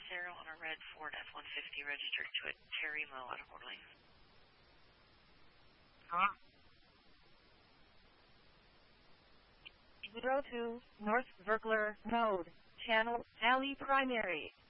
Sarah on a red Ford F-150 registered to a Terry Moe out of Orleans. Huh? 02 North Verkler Road, Channel Alley Primary.